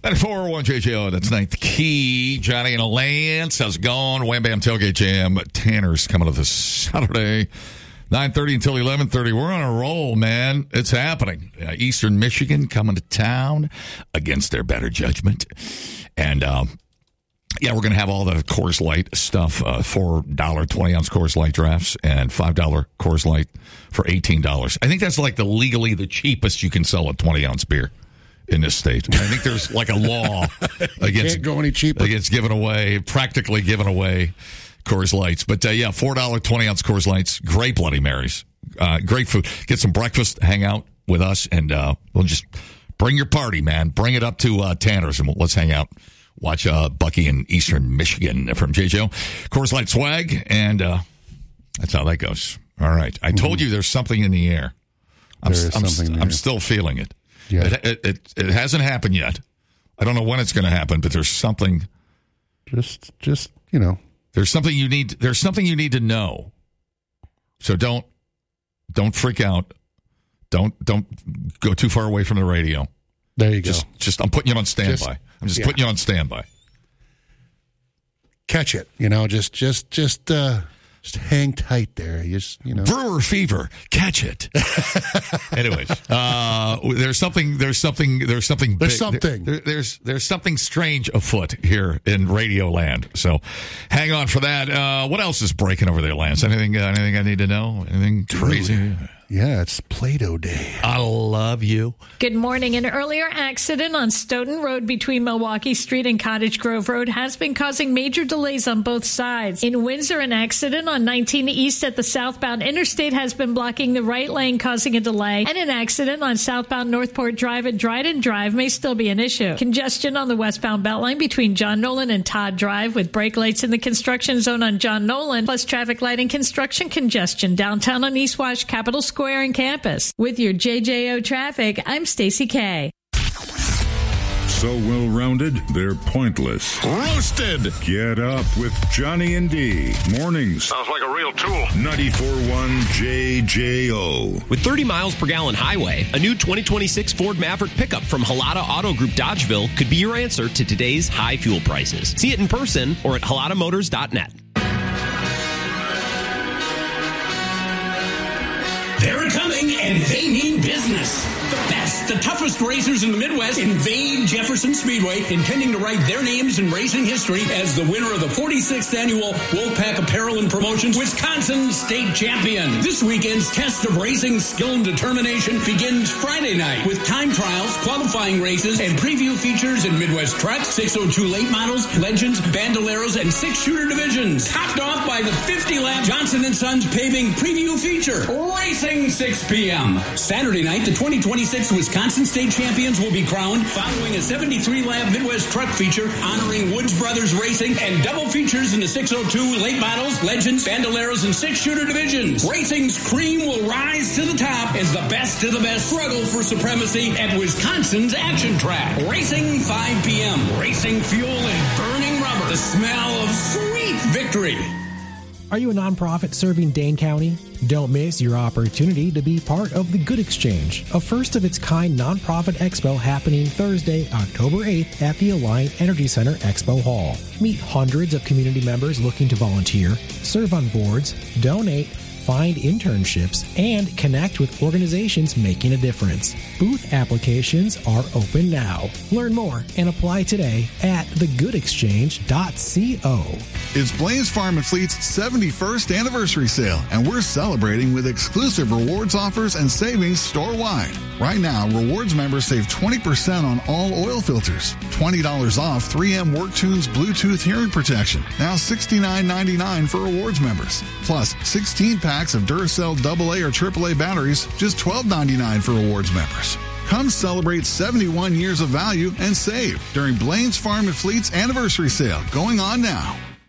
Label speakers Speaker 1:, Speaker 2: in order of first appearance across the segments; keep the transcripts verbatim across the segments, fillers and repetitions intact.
Speaker 1: ninety-four point one J J O, that's Ninth Key. Johnny and Lance, how's it going? Wham Bam Tailgate Jam. Tanner's coming up this Saturday, nine thirty until eleven thirty. We're on a roll, man. It's happening. Uh, Eastern Michigan coming to town against their better judgment. And, um, yeah, we're going to have all the Coors Light stuff, uh, four dollars twenty-ounce Coors Light drafts and five dollars Coors Light for eighteen dollars. I think that's like the legally the cheapest you can sell a twenty-ounce beer in this state. I think there's like a law against,
Speaker 2: can't go any cheaper.
Speaker 1: against giving away, practically giving away Coors Lights. But, uh, yeah, four dollars twenty-ounce Coors Lights, great Bloody Marys, uh, great food. Get some breakfast, hang out with us, and uh, we'll just bring your party, man. Bring it up to uh, Tanner's, and we'll, let's hang out. Watch uh, Bucky in Eastern Michigan from J J O. Coors Light swag, and uh, that's how that goes. All right. I told you there's something in the air. I'm,
Speaker 2: There is
Speaker 1: I'm,
Speaker 2: something there.
Speaker 1: I'm still feeling it.
Speaker 2: Yeah.
Speaker 1: It, it, it. It hasn't happened yet. I don't know when it's going to happen, but there's something.
Speaker 2: Just, just you know.
Speaker 1: There's something you need. There's something you need to know. So don't, don't freak out. Don't, don't go too far away from the radio.
Speaker 2: There you
Speaker 1: Just,
Speaker 2: go.
Speaker 1: just I'm putting you on standby.
Speaker 2: Just-
Speaker 1: I'm just
Speaker 2: yeah.
Speaker 1: putting you on standby.
Speaker 2: Catch it. You know, just, just, just, uh, just hang tight there. You just, you know.
Speaker 1: Brewer fever, catch it. Anyways, uh, there's something. There's something. There's something.
Speaker 2: There's
Speaker 1: big-
Speaker 2: something.
Speaker 1: there- there's there's something strange afoot here in Radio Land. So, hang on for that. Uh, what else is breaking over there, Lance? Anything? Uh, anything I need to know? Anything crazy?
Speaker 2: Yeah, it's Play-Doh Day.
Speaker 1: I love you.
Speaker 3: Good morning. An earlier accident on Stoughton Road between Milwaukee Street and Cottage Grove Road has been causing major delays on both sides. In Windsor, an accident on nineteen East at the southbound interstate has been blocking the right lane, causing a delay. And an accident on southbound Northport Drive at Dryden Drive may still be an issue. Congestion on the westbound Beltline between John Nolan and Todd Drive with brake lights in the construction zone on John Nolan, plus traffic light and construction congestion downtown on East Wash, Capitol Square and Campus. With your J J O traffic, I'm Stacey K.
Speaker 4: So well-rounded, they're pointless.
Speaker 5: Roasted.
Speaker 4: Get up with Johnny and D. Mornings.
Speaker 5: Sounds like a real tool.
Speaker 4: ninety-four point one J J O.
Speaker 6: With thirty miles per gallon highway, a new twenty twenty-six Ford Maverick pickup from Halata Auto Group Dodgeville could be your answer to today's high fuel prices. See it in person or at halata motors dot net.
Speaker 7: They're coming, and they mean business. The best, the toughest racers in the Midwest invade Jefferson Speedway, intending to write their names in racing history as the winner of the forty-sixth Annual Wolfpack Apparel and Promotions Wisconsin State Champion. This weekend's test of racing skill and determination begins Friday night with time trials, qualifying races, and preview features in Midwest Truck, six oh two late models, legends, bandoleros, and six-shooter divisions. Topped off by the fifty-lap Johnson and Sons paving preview feature. Racing six p.m. Saturday night, the twenty twenty-six Wisconsin State Champions will be crowned following a seventy-three lap Midwest Truck feature honoring Woods Brothers Racing and double features in the six oh two late models, legends, bandoleros, and six-shooter divisions. Racing's cream will rise to the top as the best of the best struggle for supremacy at Wisconsin's Action Track. Racing five p.m. Racing fuel and burning rubber. The smell of sweet victory.
Speaker 8: Are you a nonprofit serving Dane County? Don't miss your opportunity to be part of the Good Exchange, a first-of-its-kind nonprofit expo happening Thursday, October eighth at the Alliant Energy Center Expo Hall. Meet hundreds of community members looking to volunteer, serve on boards, donate, find internships, and connect with organizations making a difference. Booth applications are open now. Learn more and apply today at the good exchange dot co.
Speaker 9: It's Blaine's Farm and Fleet's seventy-first anniversary sale, and we're celebrating with exclusive rewards offers and savings store-wide. Right now, rewards members save twenty percent on all oil filters, twenty dollars off three M WorkTunes Bluetooth hearing protection, now sixty-nine ninety-nine for rewards members, plus sixteen packs of Duracell double A or triple A batteries, just twelve ninety-nine for rewards members. Come celebrate seventy-one years of value and save during Blaine's Farm and Fleet's anniversary sale going on now.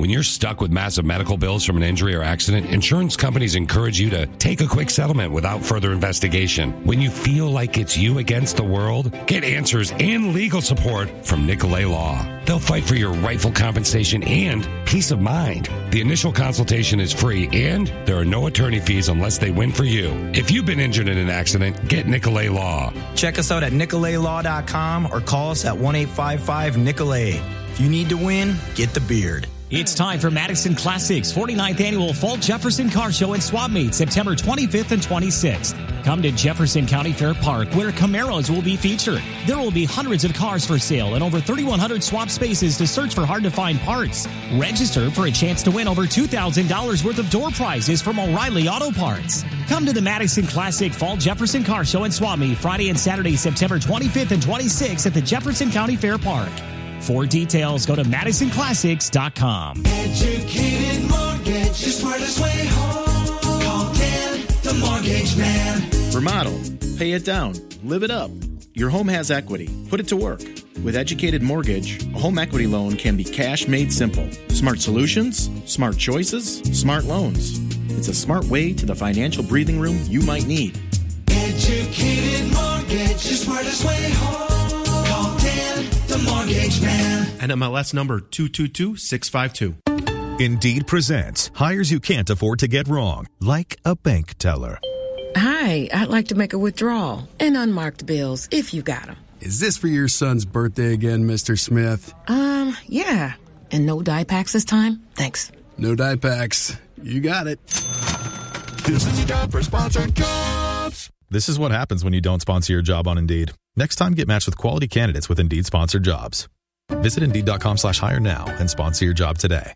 Speaker 5: When you're stuck with massive medical bills from an injury or accident, insurance companies encourage you to take a quick settlement without further investigation. When you feel like it's you against the world, get answers and legal support from Nicolay Law. They'll fight for your rightful compensation and peace of mind. The initial consultation is free, and there are no attorney fees unless they win for you. If you've been injured in an accident, get Nicolay Law.
Speaker 10: Check us out at nicolay law dot com or call us at one eight five five Nicolay. If you need to win, get the beard.
Speaker 11: It's time for Madison Classics forty-ninth Annual Fall Jefferson Car Show and Swap Meet, September twenty-fifth and twenty-sixth. Come to Jefferson County Fair Park, where Camaros will be featured. There will be hundreds of cars for sale and over thirty-one hundred swap spaces to search for hard-to-find parts. Register for a chance to win over two thousand dollars worth of door prizes from O'Reilly Auto Parts. Come to the Madison Classic Fall Jefferson Car Show and Swap Meet Friday and Saturday, September twenty-fifth and twenty-sixth at the Jefferson County Fair Park. For details, go to madison classics dot com.
Speaker 12: Educated Mortgage, the smartest way home. Call Dan, the mortgage man.
Speaker 13: Remodel, pay it down, live it up. Your home has equity. Put it to work. With Educated Mortgage, a home equity loan can be cash made simple. Smart solutions, smart choices, smart loans. It's a smart way to the financial breathing room you might need.
Speaker 12: Educated Mortgage, the smartest way home. Call Dan, the mortgage man.
Speaker 14: N M L S number two two two six five two.
Speaker 15: Indeed presents hires you can't afford to get wrong, like a bank teller.
Speaker 16: Hi, I'd like to make a withdrawal and unmarked bills if you got them.
Speaker 17: Is this for your son's birthday again, Mister Smith?
Speaker 16: Um, yeah. And no dye packs this time? Thanks.
Speaker 17: No dye packs. You got it.
Speaker 18: This is a job for sponsored jobs.
Speaker 19: This is what happens when you don't sponsor your job on Indeed. Next time, get matched with quality candidates with Indeed sponsored jobs. Visit Indeed.com slash hire now and sponsor your job today.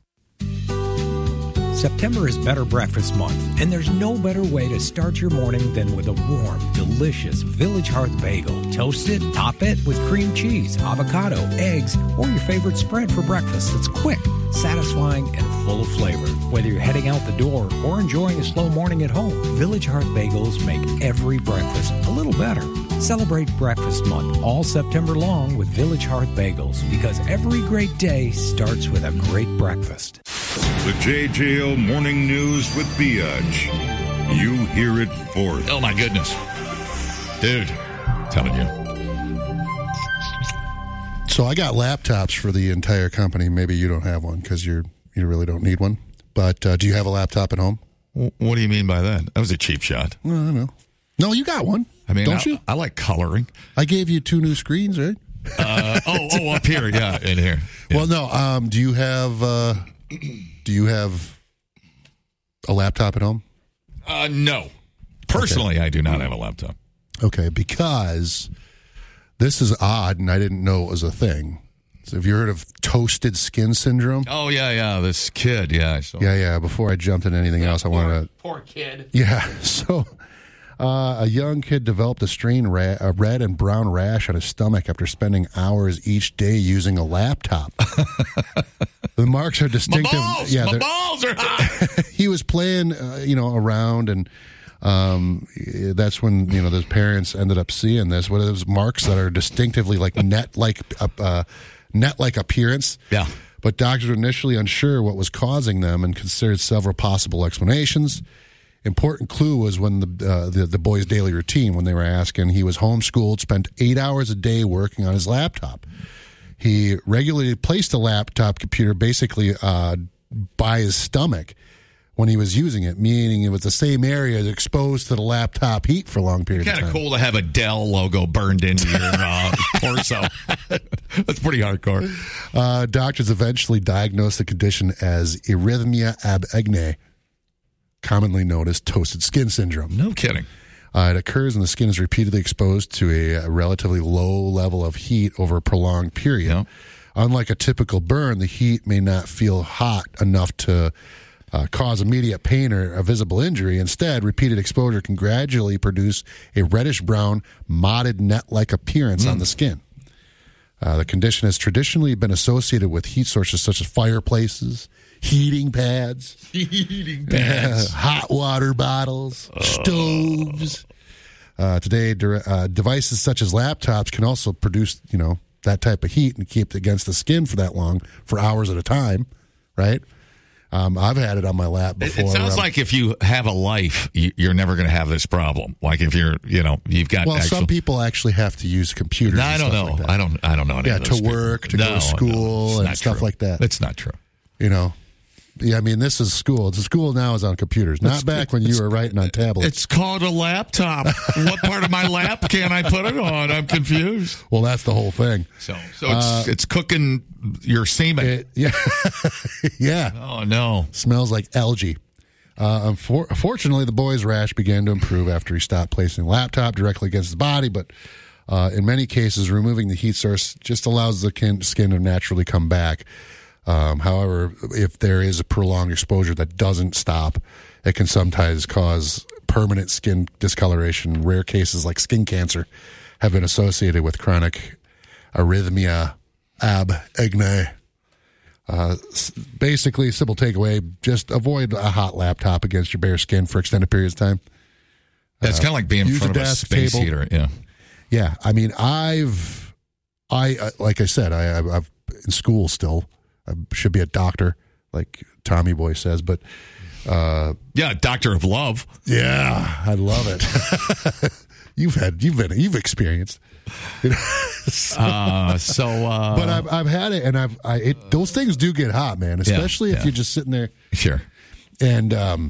Speaker 20: September is Better Breakfast Month, and there's no better way to start your morning than with a warm, delicious Village Hearth bagel. Toast it, top it with cream cheese, avocado, eggs, or your favorite spread for breakfast that's quick, satisfying, and full of flavor. Whether you're heading out the door or enjoying a slow morning at home, Village Hearth bagels make every breakfast a little better. Celebrate Breakfast Month all September long with Village Hearth bagels, because every great day starts with a great breakfast.
Speaker 4: The J J O Morning News with Biatch. You hear it fourth.
Speaker 1: Oh, my goodness. Dude, I'm telling you.
Speaker 2: So I got laptops for the entire company. Maybe you don't have one because you're you really don't need one. But uh, do you have a laptop at home?
Speaker 1: What do you mean by that? That was a cheap shot.
Speaker 2: No, I don't know. No, you got one.
Speaker 1: I mean,
Speaker 2: don't
Speaker 1: I,
Speaker 2: you?
Speaker 1: I like coloring.
Speaker 2: I gave you two new screens, right?
Speaker 1: Uh, oh, oh, up here, yeah, in here. Yeah.
Speaker 2: Well, no. Um, do you have? Uh, do you have a laptop at home?
Speaker 1: Uh, no. Personally, okay. I do not have a laptop.
Speaker 2: Okay, because this is odd, and I didn't know it was a thing. So have you heard of toasted skin syndrome?
Speaker 1: Oh, yeah, yeah, this kid, yeah. I saw
Speaker 2: yeah, yeah, before I jumped into anything
Speaker 1: yeah,
Speaker 2: else, I
Speaker 1: poor,
Speaker 2: wanted to...
Speaker 1: Poor kid.
Speaker 2: Yeah, so uh, a young kid developed a, strain ra- a red and brown rash on his stomach after spending hours each day using a laptop. The marks are distinctive.
Speaker 1: My balls,
Speaker 2: yeah,
Speaker 1: my balls are hot.
Speaker 2: He was playing, uh, you know, around, and um, that's when, you know, those parents ended up seeing this. What are those marks that are distinctively like net-like... Uh, net-like appearance.
Speaker 1: Yeah.
Speaker 2: But doctors were initially unsure what was causing them and considered several possible explanations. Important clue was when the, uh, the the boy's daily routine, when they were asking. He was homeschooled, spent eight hours a day working on his laptop. He regularly placed the laptop computer basically uh, by his stomach when he was using it, meaning it was the same area exposed to the laptop heat for a long period of time.
Speaker 1: Kind of cool to have a Dell logo burned into your uh, torso. That's pretty hardcore.
Speaker 2: Uh, doctors eventually diagnosed the condition as erythema ab egne, commonly known as toasted skin syndrome.
Speaker 1: No kidding.
Speaker 2: Uh, it occurs when the skin is repeatedly exposed to a, a relatively low level of heat over a prolonged period.
Speaker 1: Yeah.
Speaker 2: Unlike a typical burn, the heat may not feel hot enough to Uh, cause immediate pain or a visible injury. Instead, repeated exposure can gradually produce a reddish-brown, mottled net-like appearance mm. on the skin. Uh, the condition has traditionally been associated with heat sources such as fireplaces, heating pads,
Speaker 1: heating pads,
Speaker 2: uh, hot water bottles, uh. stoves. Uh, today, de- uh, devices such as laptops can also produce, you know, that type of heat and keep it against the skin for that long, for hours at a time, right? Um, I've had it on my lap
Speaker 1: It,
Speaker 2: before.
Speaker 1: it sounds
Speaker 2: Um,
Speaker 1: like if you have a life, you, you're never going to have this problem. Like if you're, you know, you've got.
Speaker 2: Well,
Speaker 1: actual,
Speaker 2: some people actually have to use computers.
Speaker 1: No,
Speaker 2: and
Speaker 1: I don't
Speaker 2: stuff
Speaker 1: know.
Speaker 2: like that.
Speaker 1: I don't. I don't know. Any
Speaker 2: Yeah,
Speaker 1: of
Speaker 2: to
Speaker 1: those people.
Speaker 2: work, to
Speaker 1: no,
Speaker 2: go to school,
Speaker 1: no,
Speaker 2: and
Speaker 1: not
Speaker 2: stuff
Speaker 1: true.
Speaker 2: like that.
Speaker 1: It's not true.
Speaker 2: You know. Yeah, I mean, this is school. The school now is on computers, not
Speaker 1: It's-
Speaker 2: back when you were writing on tablets.
Speaker 1: It's called a laptop. What part of my lap can I put it on? I'm confused.
Speaker 2: Well, that's the whole thing.
Speaker 1: So, so it's
Speaker 2: Uh,
Speaker 1: it's cooking your semen.
Speaker 2: It, yeah, yeah.
Speaker 1: Oh no,
Speaker 2: smells like algae. Uh, unfor- unfortunately, the boy's rash began to improve after he stopped placing the laptop directly against his body. But uh, in many cases, removing the heat source just allows the kin- skin to naturally come back. Um, however, if there is a prolonged exposure that doesn't stop, it can sometimes cause permanent skin discoloration. Rare cases like skin cancer have been associated with chronic arrhythmia ab ignae. Uh, s- basically, simple takeaway: just avoid a hot laptop against your bare skin for extended periods of time.
Speaker 1: That's
Speaker 2: Uh,
Speaker 1: kind of like being in
Speaker 2: use
Speaker 1: front
Speaker 2: a
Speaker 1: of a
Speaker 2: desk,
Speaker 1: space
Speaker 2: table.
Speaker 1: heater. Yeah.
Speaker 2: Yeah, I mean, I've, I uh, like I said, I, I've, I've in school still. I should be a doctor, like Tommy Boy says, but uh,
Speaker 1: yeah, doctor of love.
Speaker 2: Yeah, I love it. you've had, you've been, you've experienced. You know? so,
Speaker 1: Uh, so, uh,
Speaker 2: but I've, I've had it, and I've, I, it, those things do get hot, man. Especially
Speaker 1: Yeah,
Speaker 2: if
Speaker 1: yeah.
Speaker 2: you're just sitting there.
Speaker 1: Sure.
Speaker 2: And um,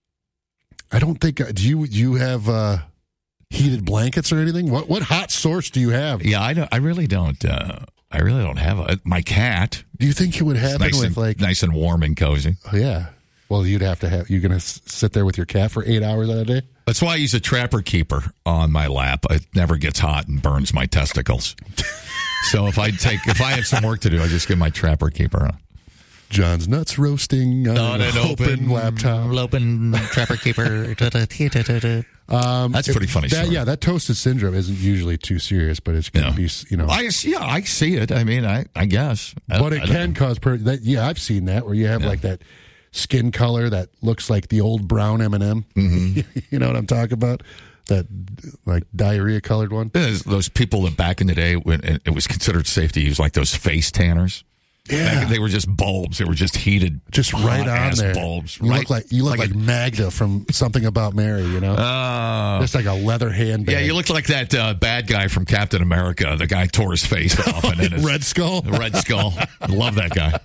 Speaker 2: I don't think do you do you have uh, heated blankets or anything? What what hot source do you have?
Speaker 1: Yeah, I don't. I really don't. Uh, I really don't have a, my cat.
Speaker 2: Do you think it would happen
Speaker 1: nice
Speaker 2: with
Speaker 1: and,
Speaker 2: like
Speaker 1: nice and warm and cozy?
Speaker 2: Oh, yeah. Well, you'd have to have. You're gonna s- sit there with your cat for eight hours out of the day.
Speaker 1: That's why I use a Trapper Keeper on my lap. It never gets hot and burns my testicles. So if I take, if I have some work to do, I just get my Trapper Keeper on.
Speaker 2: John's nuts roasting on,
Speaker 1: On
Speaker 2: an,
Speaker 1: an
Speaker 2: open,
Speaker 1: open
Speaker 2: laptop.
Speaker 1: Open Trapper Keeper.
Speaker 2: Um,
Speaker 1: That's a pretty funny
Speaker 2: That,
Speaker 1: story.
Speaker 2: yeah, that toasted syndrome isn't usually too serious, but it's going to be, you know.
Speaker 1: I yeah, I see it. I mean, I I guess, I,
Speaker 2: but it
Speaker 1: I
Speaker 2: can cause. Per- that, yeah, I've seen that where you have like that skin color that looks like the old brown M and M.
Speaker 1: Mm-hmm.
Speaker 2: You know what I'm talking about? That like diarrhea colored one.
Speaker 1: There's those people that back in the day when it it was considered safe to use like those face tanners.
Speaker 2: Yeah.
Speaker 1: Back- they were just bulbs. They were just heated,
Speaker 2: Just right on
Speaker 1: hot-ass
Speaker 2: there.
Speaker 1: bulbs.
Speaker 2: You
Speaker 1: right,
Speaker 2: look like you look like,
Speaker 1: a-
Speaker 2: Magda from Something About Mary. You know,
Speaker 1: Oh.
Speaker 2: just like a leather handbag.
Speaker 1: Yeah, you looked like that uh, bad guy from Captain America. The guy tore his face off. And then his,
Speaker 2: Red Skull.
Speaker 1: Red Skull. Love that guy.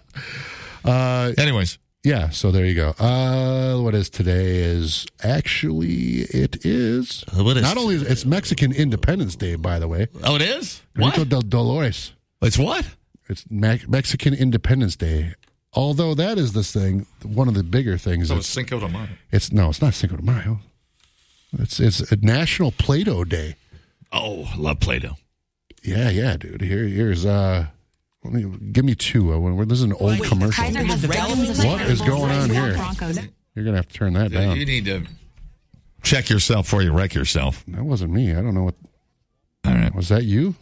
Speaker 2: Uh,
Speaker 1: Anyways.
Speaker 2: Yeah, so there you go. Uh, what is today is actually it is
Speaker 1: What is
Speaker 2: not only is it's Mexican Independence Day, by the way.
Speaker 1: Oh, it is?
Speaker 2: Grito
Speaker 1: What?
Speaker 2: del Dolores.
Speaker 1: It's what?
Speaker 2: It's Me- Mexican Independence Day. Although that is this thing, one of the bigger things.
Speaker 1: So
Speaker 2: it's,
Speaker 1: it's Cinco de Mayo.
Speaker 2: it's no, it's not Cinco de Mayo. It's it's a National Play-Doh Day.
Speaker 1: Oh, I love Play-Doh.
Speaker 2: Yeah, yeah, dude. Here, here's uh, let me give me two. Uh, when- This is an old commercial.
Speaker 21: Kaiser has dozens of
Speaker 2: What is going on here?
Speaker 21: Broncos.
Speaker 2: You're gonna have to turn that
Speaker 1: Yeah,
Speaker 2: down.
Speaker 1: you need to check yourself before you wreck yourself.
Speaker 2: That wasn't me. I don't know what.
Speaker 1: All right.
Speaker 2: Was that you?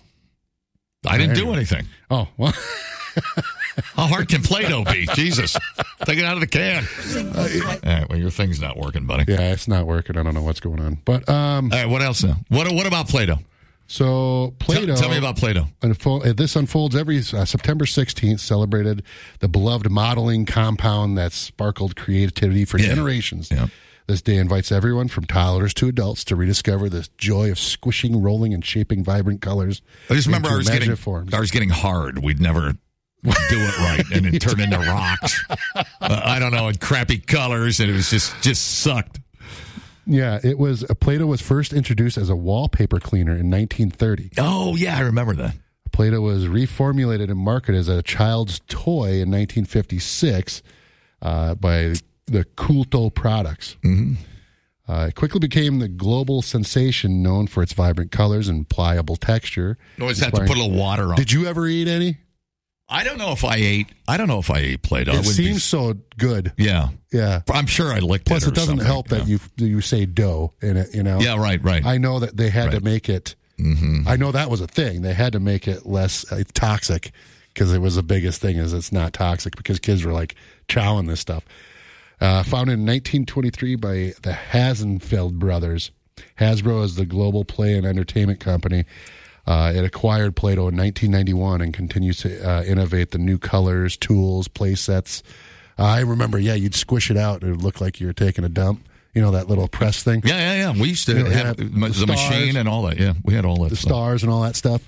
Speaker 1: I didn't do
Speaker 2: Anyway.
Speaker 1: anything.
Speaker 2: Oh, well.
Speaker 1: How hard can Play-Doh be? Jesus. Take it out of the can. All right, well, your thing's not working, buddy.
Speaker 2: Yeah, it's not working. I don't know what's going on. But um,
Speaker 1: All right, what else now? What What about Play-Doh?
Speaker 2: so Play-Doh.
Speaker 1: Tell, tell me about Play-Doh.
Speaker 2: Unfold, uh, this unfolds every uh, September sixteenth, celebrated the beloved modeling compound that sparkled creativity for
Speaker 1: Yeah.
Speaker 2: generations.
Speaker 1: Yeah.
Speaker 2: This day invites everyone from toddlers to adults to rediscover the joy of squishing, rolling, and shaping vibrant colors.
Speaker 1: I just remember
Speaker 2: into
Speaker 1: ours getting,
Speaker 2: imaginative forms.
Speaker 1: ours getting hard. We'd never do it right, and it turned into rocks. Uh, I don't know, in crappy colors, and it was just just sucked.
Speaker 2: Yeah, it was. Uh, Play-Doh was first introduced as a wallpaper cleaner in nineteen thirty.
Speaker 1: Oh, yeah, I remember that.
Speaker 2: Play-Doh was reformulated and marketed as a child's toy in nineteen fifty-six uh, by the Culto Products.
Speaker 1: Mm-hmm.
Speaker 2: Uh, it quickly became the global sensation known for its vibrant colors and pliable texture.
Speaker 1: You always have to put a little water on.
Speaker 2: Did you ever eat any?
Speaker 1: I don't know if I ate. I don't know if I ate Play-Doh.
Speaker 2: It
Speaker 1: wouldn't
Speaker 2: seems
Speaker 1: be-
Speaker 2: so good.
Speaker 1: Yeah,
Speaker 2: Yeah.
Speaker 1: I'm sure I licked
Speaker 2: Plus,
Speaker 1: it.
Speaker 2: it
Speaker 1: or
Speaker 2: doesn't
Speaker 1: something.
Speaker 2: help that
Speaker 1: Yeah.
Speaker 2: you you say dough in it. You know.
Speaker 1: Yeah, right, right.
Speaker 2: I know that they had to
Speaker 1: Right.
Speaker 2: make it.
Speaker 1: Mm-hmm.
Speaker 2: I know that was a thing. They had to make it less uh, toxic because it was the biggest thing. Is it's not toxic because kids were like chowing this stuff. Uh, founded in nineteen twenty-three by the Hasenfeld brothers, Hasbro is the global play and entertainment company. Uh, it acquired Play-Doh in nineteen ninety-one and continues to uh, innovate the new colors, tools, play sets, I remember, yeah, you'd squish it out and it would look like you were taking a dump. You know, that little press thing?
Speaker 1: Yeah, yeah, yeah. We used to
Speaker 2: You know,
Speaker 1: have
Speaker 2: the
Speaker 1: the,
Speaker 2: stars.
Speaker 1: machine and all that. Yeah, we had all that
Speaker 2: The
Speaker 1: stuff.
Speaker 2: stars and all that stuff.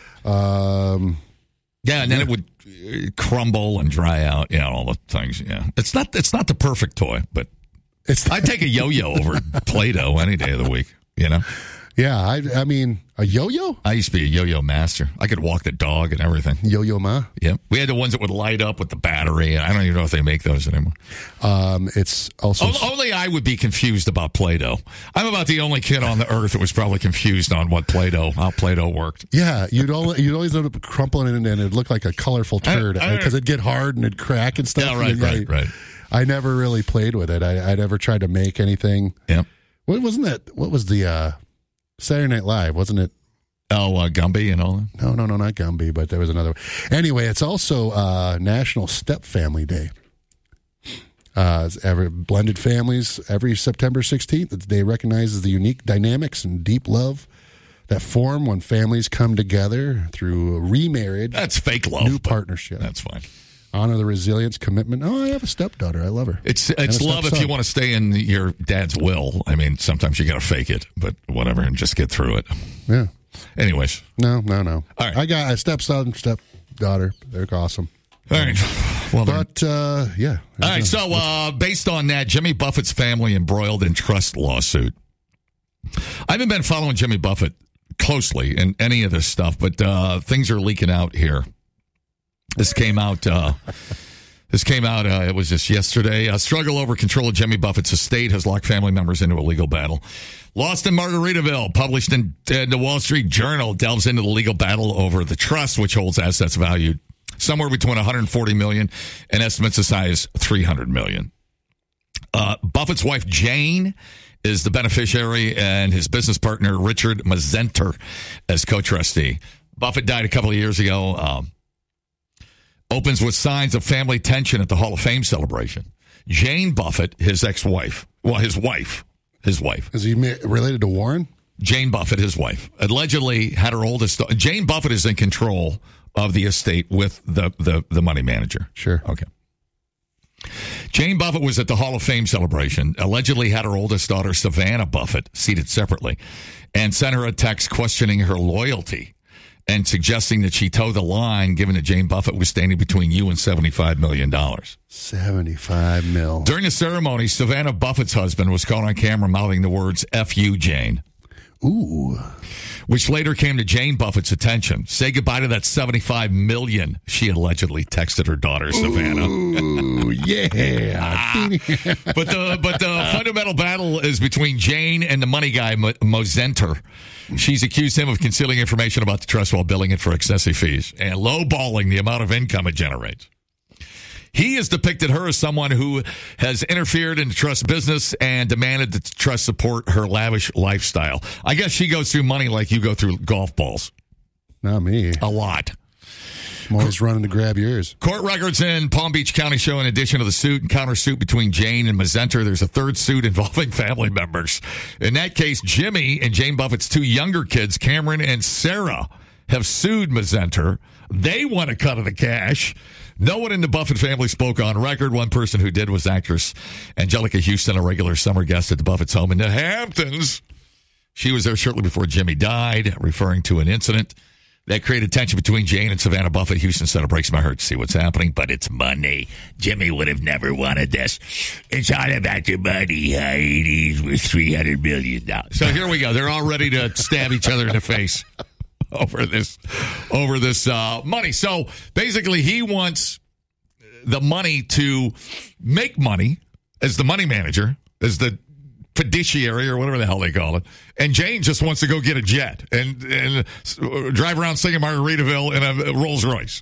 Speaker 2: Um,
Speaker 1: Yeah, and then it would uh, crumble and dry out. Yeah, all the things. Yeah, it's not it's not the perfect toy, but
Speaker 2: it's
Speaker 1: I'd take a yo-yo over Play-Doh any day of the week. You know?
Speaker 2: Yeah, I, I mean, a yo-yo?
Speaker 1: I used to be a yo-yo master. I could walk the dog and everything.
Speaker 2: Yo-yo ma?
Speaker 1: Yep. We had the ones that would light up with the battery. I don't even know if they make those anymore.
Speaker 2: Um, it's also...
Speaker 1: O- only I would be confused about Play-Doh. I'm about the only kid on the earth that was probably confused on what Play-Doh, how Play-Doh worked.
Speaker 2: Yeah, you'd always, you'd always end up crumpling it and it'd look like a colorful turd because it'd get hard and it'd crack and stuff.
Speaker 1: Yeah, right,
Speaker 2: and
Speaker 1: right,
Speaker 2: I,
Speaker 1: right.
Speaker 2: I never really played with it. I, I never tried to make anything.
Speaker 1: Yep.
Speaker 2: What wasn't that? What was the uh, Saturday Night Live? Wasn't it?
Speaker 1: Oh, uh, Gumby and all that?
Speaker 2: No, no, no, not Gumby, but there was another one. Anyway, it's also uh, National Step Family Day. Uh, it's every, blended families every September sixteenth. The day recognizes the unique dynamics and deep love that form when families come together through remarriage.
Speaker 1: That's fake love.
Speaker 2: New partnership.
Speaker 1: That's fine.
Speaker 2: Honor the resilience, commitment. Oh, I have a stepdaughter. I love her.
Speaker 1: It's
Speaker 2: And a
Speaker 1: it's love if
Speaker 2: stepson.
Speaker 1: you want to stay in your dad's will. I mean, sometimes you got to fake it, but whatever, and just get through it.
Speaker 2: Yeah.
Speaker 1: Anyways.
Speaker 2: No, no, no.
Speaker 1: All right.
Speaker 2: I got a stepson, stepdaughter. They're awesome.
Speaker 1: All right. Well,
Speaker 2: but, uh, yeah.
Speaker 1: All right, so uh, based on that, Jimmy Buffett's family embroiled in trust lawsuit. I haven't been following Jimmy Buffett closely in any of this stuff, but uh, things are leaking out here. This came out. Uh, this came out. Uh, it was just yesterday. A struggle over control of Jimmy Buffett's estate has locked family members into a legal battle. Lost in Margaritaville, published in, in the Wall Street Journal, delves into the legal battle over the trust, which holds assets valued somewhere between one hundred forty million dollars and estimates as high as three hundred million dollars. Uh, Buffett's wife Jane is the beneficiary, and his business partner Richard Mazenter as co-trustee. Buffett died a couple of years ago. Um, opens with signs of family tension at the Hall of Fame celebration. Jane Buffett, his ex-wife, well, his wife, his wife.
Speaker 2: Is he ma- related to Warren?
Speaker 1: Jane Buffett, his wife, allegedly had her oldest daughter. Jane Buffett is in control of the estate with the, the, the money manager.
Speaker 2: Sure.
Speaker 1: Okay. Jane Buffett was at the Hall of Fame celebration, allegedly had her oldest daughter, Savannah Buffett, seated separately, and sent her a text questioning her loyalty and suggesting that she toe the line, given that Jane Buffett was standing between you and seventy-five million dollars.
Speaker 2: seventy-five mil.
Speaker 1: During the ceremony, Savannah Buffett's husband was caught on camera mouthing the words, F you, Jane.
Speaker 2: Ooh.
Speaker 1: Which later came to Jane Buffett's attention. Say goodbye to that seventy-five million dollars, she allegedly texted her daughter, Savannah.
Speaker 2: Ooh, yeah.
Speaker 1: but the but the fundamental battle is between Jane and the money guy, Mo- Mozenter. She's accused him of concealing information about the trust while billing it for excessive fees and lowballing the amount of income it generates. He has depicted her as someone who has interfered in the trust business and demanded that the trust support her lavish lifestyle. I guess she goes through money like you go through golf balls.
Speaker 2: Not me.
Speaker 1: A lot.
Speaker 2: I'm always running to grab yours.
Speaker 1: Court records in Palm Beach County show, in addition to the suit and countersuit between Jane and Mazenter, there's a third suit involving family members. In that case, Jimmy and Jane Buffett's two younger kids, Cameron and Sarah, have sued Mazenter. They want a cut of the cash. No one in the Buffett family spoke on record. One person who did was actress Angelica Houston, a regular summer guest at the Buffett's home in the Hamptons. She was there shortly before Jimmy died, referring to an incident that created tension between Jane and Savannah Buffett. Houston said, it breaks my heart to see what's happening, but it's money. Jimmy would have never wanted this. It's all about your money. He's worth three hundred million dollars. So here we go. They're all ready to stab each other in the face over this over this uh, money. So basically, he wants the money to make money as the money manager, as the fiduciary or whatever the hell they call it. And Jane just wants to go get a jet and, and drive around singing Margaritaville in a Rolls Royce.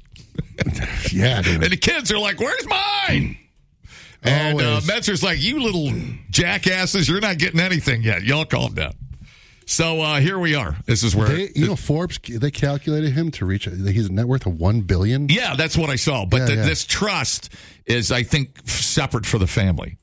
Speaker 2: Yeah, dude.
Speaker 1: And the kids are like, where's mine? And uh, Metzer's like, you little jackasses, you're not getting anything yet. Y'all calm down. So uh, here we are. This is where
Speaker 2: they, you know, Forbes, they calculated him to reach. He's a net worth of one billion.
Speaker 1: Yeah, that's what I saw. But
Speaker 2: Yeah,
Speaker 1: the,
Speaker 2: yeah.
Speaker 1: this trust is, I think, separate for the family.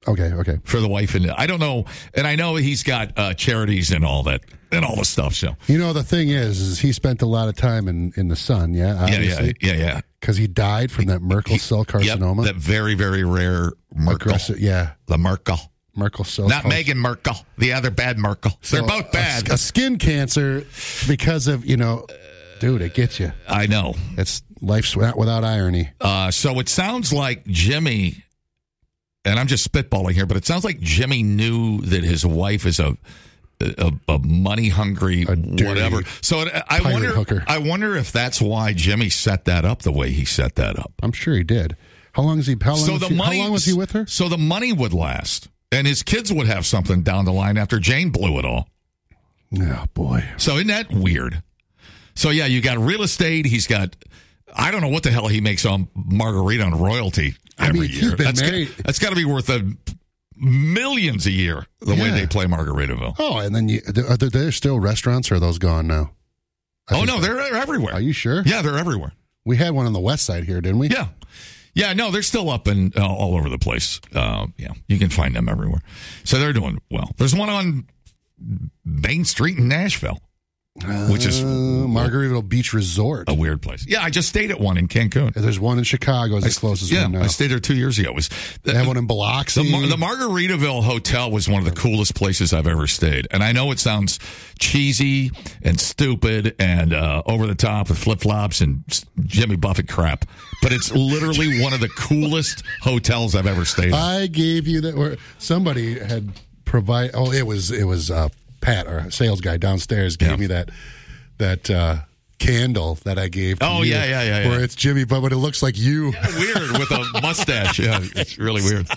Speaker 2: Okay, okay.
Speaker 1: For the wife, and I don't know, and I know he's got uh, charities and all that, and all the stuff. So
Speaker 2: you know, the thing is, is he spent a lot of time in, in the sun. Yeah, obviously.
Speaker 1: yeah, yeah, yeah.
Speaker 2: Because he died from that Merkel cell carcinoma.
Speaker 1: Yep, that very, very rare Merkel.
Speaker 2: Aggressive, yeah,
Speaker 1: the Merkel.
Speaker 2: Merkel cell.
Speaker 1: Not Meghan Merkel, the other bad Merkel.
Speaker 2: So
Speaker 1: They're both bad.
Speaker 2: A, a skin cancer because of you know, dude, it gets you.
Speaker 1: I know.
Speaker 2: It's life's without, without irony.
Speaker 1: Uh, so it sounds like Jimmy. And I'm just spitballing here, but it sounds like Jimmy knew that his wife is a a, a money hungry whatever. So it, I wonder,
Speaker 2: hooker.
Speaker 1: I wonder if that's why Jimmy set that up the way he set that up.
Speaker 2: I'm sure he did. How long is he? How long,
Speaker 1: so
Speaker 2: was,
Speaker 1: the
Speaker 2: he,
Speaker 1: money,
Speaker 2: how long was he with her?
Speaker 1: So the money would last, and his kids would have something down the line after Jane blew it all.
Speaker 2: Oh boy!
Speaker 1: So isn't that weird? So yeah, you got real estate. He's got. I don't know what the hell he makes on Margarita on royalty every
Speaker 2: I mean,
Speaker 1: year.
Speaker 2: He's been
Speaker 1: that's
Speaker 2: married.
Speaker 1: Got, that's got to be worth a millions a year the
Speaker 2: Yeah.
Speaker 1: way they play Margaritaville.
Speaker 2: Oh, and then you, are there, there still restaurants, or are those gone now? I
Speaker 1: Oh
Speaker 2: think
Speaker 1: no,
Speaker 2: so.
Speaker 1: they're, they're everywhere.
Speaker 2: Are you sure?
Speaker 1: Yeah, they're everywhere.
Speaker 2: We had one on the west side here, didn't we?
Speaker 1: Yeah, yeah. No, they're still up and uh, all over the place. Uh, yeah, you can find them everywhere. So they're doing well. There's one on Main Street in Nashville. Which is
Speaker 2: uh, Margaritaville Beach Resort,
Speaker 1: a weird place. Yeah, I just stayed at one in Cancun.
Speaker 2: There's one in Chicago, as the closest
Speaker 1: yeah,
Speaker 2: one now.
Speaker 1: I stayed there two years ago. It was
Speaker 2: they have one in Biloxi.
Speaker 1: The, Mar- the Margaritaville Hotel was one of the coolest places I've ever stayed. And I know it sounds cheesy and stupid and uh, over the top with flip flops and Jimmy Buffett crap, but it's literally one of the coolest hotels I've ever stayed in.
Speaker 2: I gave you that. Or somebody had provide. Oh, it was it was. Uh, Pat, our sales guy downstairs, gave yeah. me that that uh, candle that I gave to
Speaker 1: oh,
Speaker 2: you.
Speaker 1: yeah, yeah, yeah, yeah.
Speaker 2: Where it's Jimmy, but it looks like you.
Speaker 1: Yeah, weird, with a mustache. Yeah, it's really weird.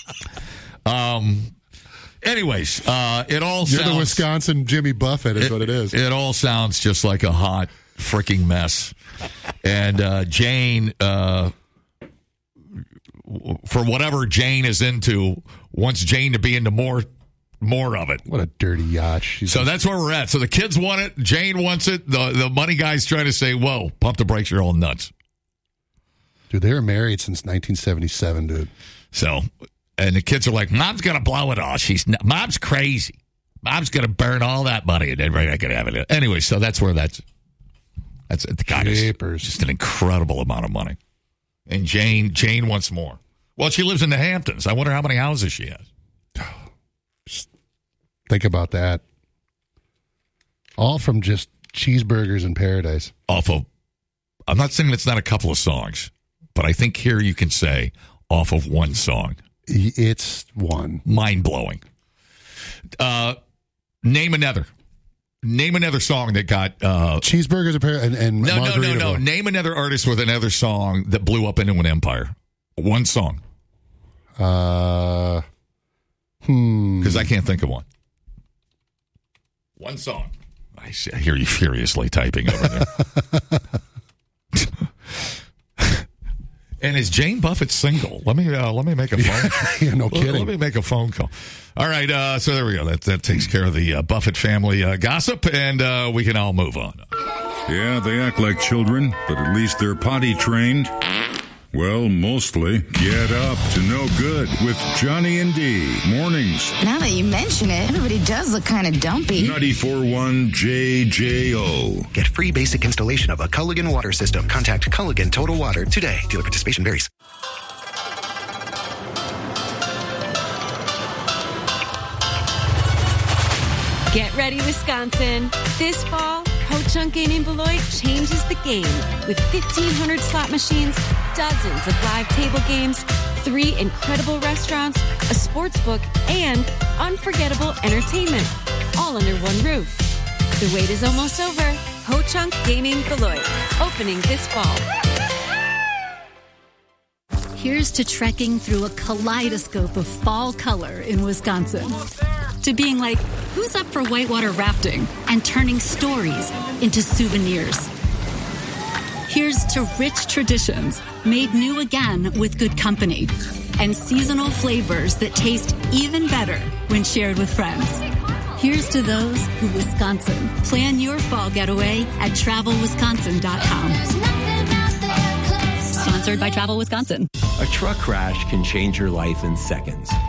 Speaker 1: Um. Anyways, uh, it all
Speaker 2: You're
Speaker 1: sounds...
Speaker 2: the Wisconsin Jimmy Buffett is
Speaker 1: it,
Speaker 2: what it is.
Speaker 1: It all sounds just like a hot freaking mess. And uh, Jane, uh, for whatever Jane is into, wants Jane to be into more... More of it.
Speaker 2: What a dirty yacht. She's
Speaker 1: so
Speaker 2: just...
Speaker 1: that's where we're at. So the kids want it. Jane wants it. The the money guy's trying to say, whoa, pump the brakes, you're all nuts.
Speaker 2: Dude, they were married since nineteen seventy-seven, dude.
Speaker 1: So, and the kids are like, Mom's going to blow it all. She's not, Mom's crazy. Mom's going to burn all that money and then we're not going to have it. Anyway, so that's where that's, that's, the guy is just an incredible amount of money. And Jane, Jane wants more. Well, she lives in the Hamptons. I wonder how many houses she has.
Speaker 2: Just think about that. All from just cheeseburgers in paradise.
Speaker 1: Off of, I'm not saying it's not a couple of songs, but I think here you can say off of one song.
Speaker 2: It's one.
Speaker 1: Mind blowing. Uh, name another. Name another song that got uh,
Speaker 2: cheeseburgers in paradise and, and
Speaker 1: no, no, no, no. Name another artist with another song that blew up into an empire. One song.
Speaker 2: Uh. Hmm.
Speaker 1: Because I can't think of one. One song. I, see, I hear you furiously typing over there. And is Jane Buffett single? Let me uh, let me make a phone call.
Speaker 2: Yeah, no kidding.
Speaker 1: Let, let me make a phone call. All right, uh, so there we go. That that takes care of the uh, Buffett family uh, gossip, and uh, we can all move on.
Speaker 4: Yeah, they act like children, but at least they're potty trained. Well, mostly. Get up to no good with Johnny and D. Mornings.
Speaker 21: Now that you mention it, everybody does look kind of dumpy.
Speaker 4: ninety-four point one J J O.
Speaker 22: Get free basic installation of a Culligan water system. Contact Culligan Total Water today. Dealer participation varies.
Speaker 23: Get ready, Wisconsin. This fall, Ho-Chunk Game in Beloit changes the game with fifteen hundred slot machines, dozens of live table games, three incredible restaurants, a sports book, and unforgettable entertainment, all under one roof. The wait is almost over. Ho-Chunk Gaming Beloit, opening this fall.
Speaker 24: Here's to trekking through a kaleidoscope of fall color in Wisconsin. To being like, who's up for whitewater rafting? And turning stories into souvenirs. Here's to rich traditions made new again with good company. And seasonal flavors that taste even better when shared with friends. Here's to those who Wisconsin. Plan your fall getaway at travel wisconsin dot com. Sponsored by Travel Wisconsin.
Speaker 25: A truck crash can change your life in seconds.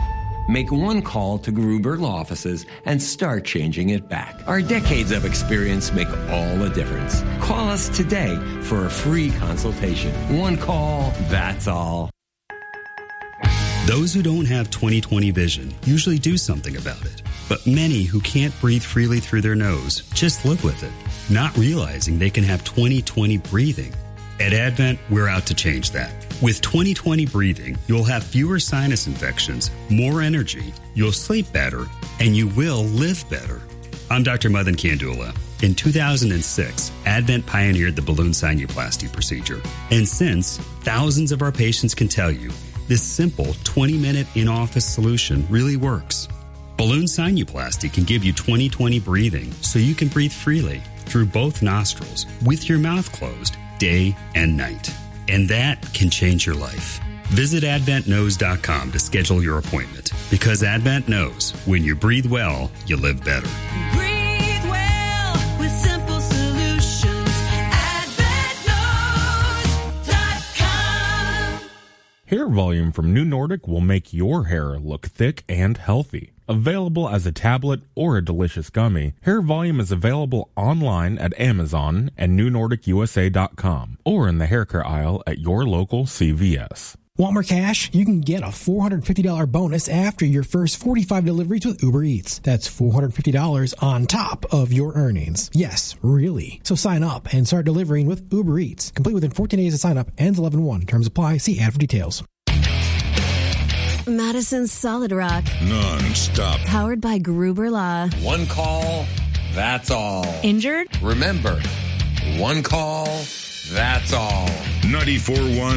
Speaker 3: Make one call to Gruber Law Offices and start changing it back. Our decades of experience make all the difference. Call us today for a free consultation. One call, that's all.
Speaker 6: Those who don't have twenty twenty vision usually do something about it. But many who can't breathe freely through their nose just live with it, not realizing they can have twenty twenty breathing. At Advent, we're out to change that. With twenty twenty breathing, you'll have fewer sinus infections, more energy, you'll sleep better, and you will live better. I'm Doctor Madan Kandula. In two thousand six, Advent pioneered the balloon sinuplasty procedure. And since, thousands of our patients can tell you, this simple twenty-minute in-office solution really works. Balloon sinuplasty can give you twenty twenty breathing so you can breathe freely through both nostrils with your mouth closed day and night. And that can change your life. Visit advent knows dot com to schedule your appointment because Advent knows when you breathe well, you live better.
Speaker 12: Breathe well with simple solutions. advent knows dot com.
Speaker 7: Hair volume from New Nordic will make your hair look thick and healthy. Available as a tablet or a delicious gummy, Hair Volume is available online at Amazon and new nordic u s a dot com or in the hair care aisle at your local C V S.
Speaker 8: Want more cash? You can get a four hundred fifty dollars bonus after your first forty-five deliveries with Uber Eats. That's four hundred fifty dollars on top of your earnings. Yes, really. So sign up and start delivering with Uber Eats. Complete within fourteen days of sign up. Ends eleven one. Terms apply. See ad for details.
Speaker 25: Madison's Solid Rock.
Speaker 4: Non-stop.
Speaker 25: Powered by Gruber Law.
Speaker 3: One call, that's all.
Speaker 25: Injured?
Speaker 3: Remember, one call, that's all.
Speaker 4: ninety-four point one